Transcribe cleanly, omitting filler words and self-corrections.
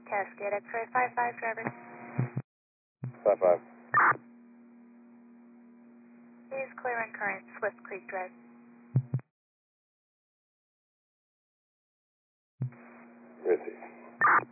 Cascade X-ray 55, driver. 55. He's clearing current, Swift Creek Drive. Receive.